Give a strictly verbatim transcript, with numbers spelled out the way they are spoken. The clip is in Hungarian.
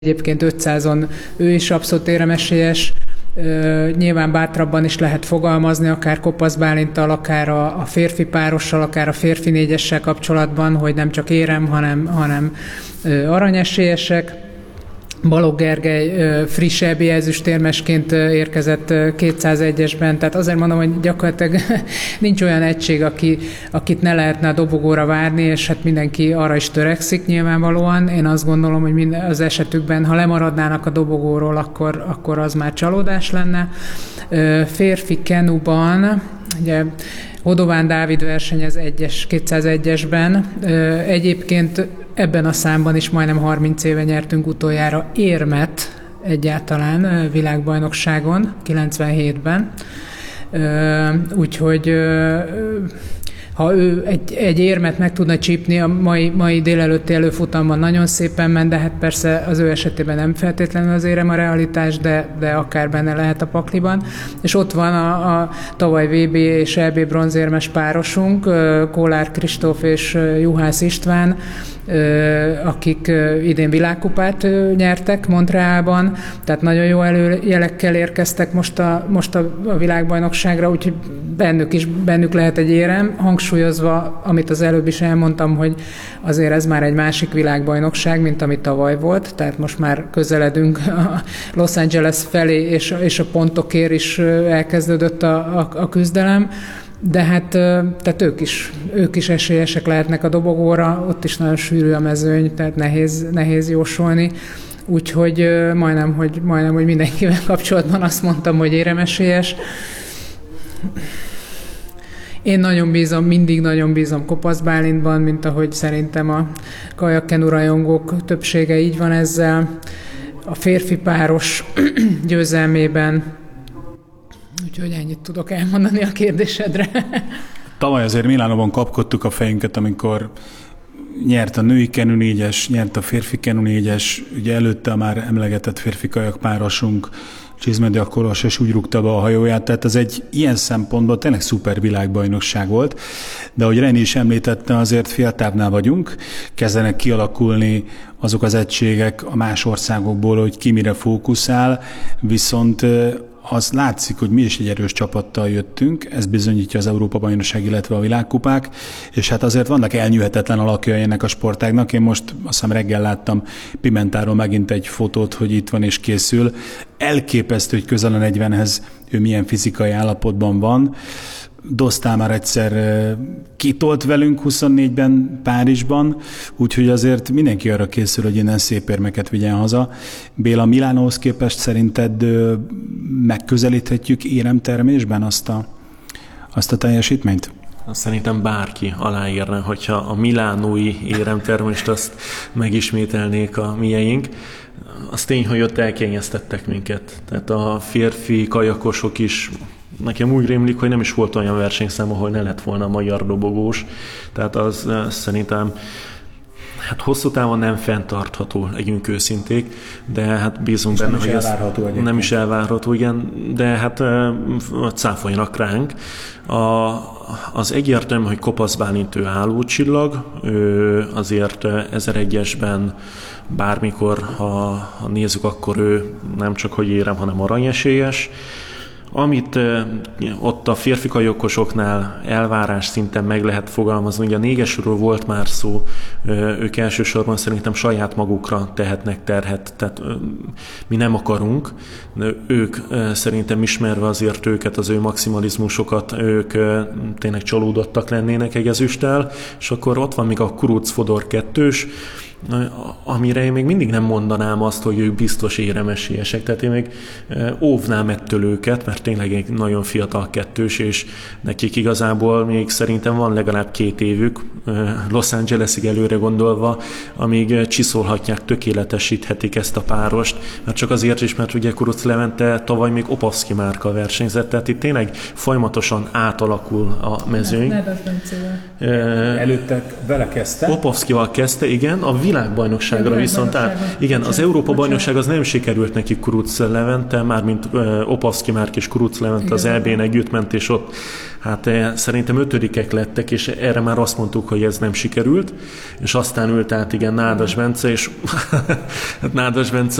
Egyébként ötszázon ő is abszolút éremesélyes, nyilván bátrabban is lehet fogalmazni, akár Kopasz Bálinttal, akár a, a férfi párossal, akár a férfi négyessel kapcsolatban, hogy nem csak érem, hanem, hanem aranyesélyesek. Balogh Gergely friss é bé ezüstérmesként érkezett kétszázegyesben, tehát azért mondom, hogy gyakorlatilag nincs olyan egység, aki, akit ne lehetne a dobogóra várni, és hát mindenki arra is törekszik nyilvánvalóan. Én azt gondolom, hogy minden, az esetükben, ha lemaradnának a dobogóról, akkor, akkor az már csalódás lenne. Férfi kenuban, ugye Hodován Dávid versenyez egyes, kétszázegyesben. Egyébként ebben a számban is majdnem harminc éve nyertünk utoljára érmet egyáltalán világbajnokságon, kilencvenhétben. Úgyhogy ha ő egy, egy érmet meg tudna csípni, a mai, mai délelőtti előfutamban nagyon szépen ment, de hát persze az ő esetében nem feltétlenül az érem a realitás, de, de akár benne lehet a pakliban. És ott van a, a tavaly vé bé és é bé bronzérmes párosunk, Kollár Kristóf és Juhász István, akik idén világkupát nyertek Montrealban, tehát nagyon jó előjelekkel érkeztek most a, most a, a világbajnokságra, úgyhogy bennük is bennük lehet egy érem, hangsúlyozva, amit az előbb is elmondtam, hogy azért ez már egy másik világbajnokság, mint ami tavaly volt, tehát most már közeledünk a Los Angeles felé, és, és a pontokért is elkezdődött a, a, a küzdelem. De hát tehát ők is, ők is esélyesek lehetnek a dobogóra, ott is nagyon sűrű a mezőny, tehát nehéz, nehéz jósolni. Úgyhogy majdnem, hogy, majdnem, hogy mindenkivel kapcsolatban azt mondtam, hogy éremesélyes. Én nagyon bízom, mindig nagyon bízom Kopasz Bálintban, mint ahogy szerintem a kajakkenu rajongók többsége így van ezzel. A férfi páros győzelmében. Úgyhogy ennyit tudok elmondani a kérdésedre. Tavaly azért Milánóban kapkodtuk a fejünket, amikor nyert a női kenu négyes, nyert a férfi kenu négyes, ugye előtte a már emlegetett férfi kajakpárosunk, Csizmadia Kolos, és úgy rúgta be a hajóját, tehát ez egy ilyen szempontból tényleg szuper világbajnokság volt, de ahogy Reni is említette, azért féltávnál vagyunk, kezdenek kialakulni azok az egységek a más országokból, hogy ki mire fókuszál, viszont az látszik, hogy mi is egy erős csapattal jöttünk, ez bizonyítja az Európa-bajnokság, illetve a világkupák, és hát azért vannak elnyűhetetlen alakjai ennek a sportágnak. Én most azt hiszem reggel láttam Pimentáról megint egy fotót, hogy itt van és készül. Elképesztő, hogy közel a negyvenhez ő milyen fizikai állapotban van. Dostál már egyszer kitolt velünk huszonnégyben Párizsban, úgyhogy azért mindenki arra készül, hogy innen szép érmeket vigyen haza. Béla, Milánóhoz képest szerinted megközelíthetjük éremtermésben azt a, azt a teljesítményt? Szerintem bárki aláírna, hogyha a milánói éremtermést azt megismételnék a mieink. Az tény, hogy ott elkényeztettek minket. Tehát a férfi kajakosok is, nekem úgy rémlik, hogy nem is volt olyan versenyszám, ahol ne lett volna magyar dobogós. Tehát az szerintem hát hosszú távon nem fenntartható, legyünk őszinték, de hát bízunk benne, hogy ez nem is elvárható, igen, de hát cáfoljanak ránk. A, az egyértelmű, hogy Kopasz Bálint ő állócsillag, ő azért ezeregyesben bármikor, ha, ha nézzük, akkor ő nem csak hogy érem, hanem aranyesélyes. Amit eh, ott a férfi kajokosoknál elvárás szinten meg lehet fogalmazni, ugye a négyesről volt már szó, eh, ők elsősorban szerintem saját magukra tehetnek terhet, tehát eh, mi nem akarunk, ők eh, szerintem ismerve azért őket, az ő maximalizmusokat, ők eh, tényleg csalódottak lennének egy ezüsttel, és akkor ott van még a Kuruc-Fodor kettős, amire én még mindig nem mondanám azt, hogy ők biztos éremesélyesek. Tehát én még óvnám ettől őket, mert tényleg egy nagyon fiatal kettős, és nekik igazából még szerintem van legalább két évük, Los Angelesig előre gondolva, amíg csiszolhatják, tökéletesíthetik ezt a párost, mert csak azért is, mert ugye Kuruc Levente tavaly még Opavszky márka versenyzett, tehát itt tényleg folyamatosan átalakul a mezőny. Ne, ne Előtte vele kezdte? Popovszkival kezdte, igen, a világbajnokságra viszont áll. Igen, az Európa-bajnokság az nem sikerült neki Kuruc Levente, mármint Opavszki Márk és Kuruc Levente az é bén együtt ment, és ott hát szerintem ötödikek lettek, és erre már azt mondtuk, hogy ez nem sikerült, és aztán ült át igen Nádas Bence, és Nádas Bence